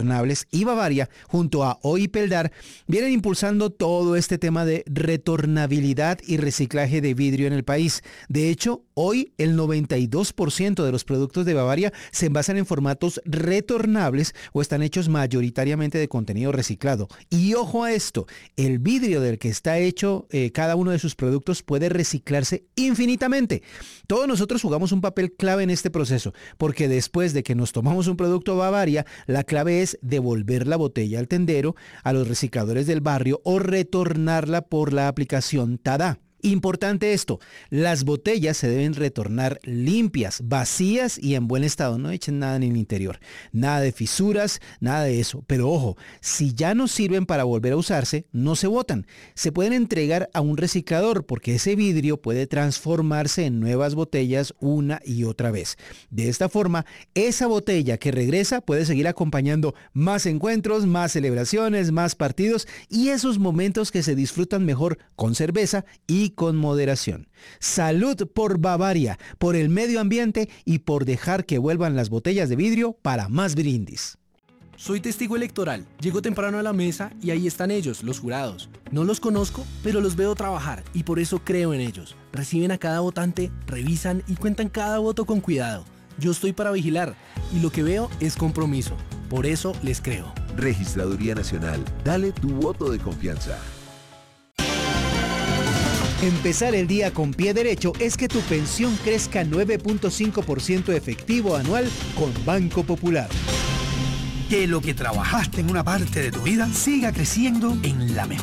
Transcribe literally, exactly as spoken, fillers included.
retornables y Bavaria, junto a O I Peldar, vienen impulsando todo este tema de retornabilidad y reciclaje de vidrio en el país. De hecho, hoy el noventa y dos por ciento de los productos de Bavaria se envasan en formatos retornables o están hechos mayoritariamente de contenido reciclado. Y ojo a esto, el vidrio del que está hecho eh, cada uno de sus productos puede reciclarse infinitamente. Todos nosotros jugamos un papel clave en este proceso, porque después de que nos tomamos un producto Bavaria, la clave es devolver la botella al tendero, a los recicladores del barrio o retornarla por la aplicación Tada. Importante esto, las botellas se deben retornar limpias, vacías y en buen estado, no echen nada en el interior, nada de fisuras, nada de eso, pero ojo, si ya no sirven para volver a usarse, no se botan, se pueden entregar a un reciclador porque ese vidrio puede transformarse en nuevas botellas una y otra vez. De esta forma, esa botella que regresa puede seguir acompañando más encuentros, más celebraciones, más partidos y esos momentos que se disfrutan mejor con cerveza y con moderación. Salud por Bavaria, por el medio ambiente y por dejar que vuelvan las botellas de vidrio para más brindis. Soy testigo electoral, llego temprano a la mesa y ahí están ellos, los jurados. No los conozco, pero los veo trabajar y por eso creo en ellos. Reciben a cada votante, revisan y cuentan cada voto con cuidado. Yo estoy para vigilar y lo que veo es compromiso. Por eso les creo. Registraduría Nacional, dale tu voto de confianza. Empezar el día con pie derecho es que tu pensión crezca nueve punto cinco por ciento efectivo anual con Banco Popular. Que lo que trabajaste en una parte de tu vida siga creciendo en la mejor.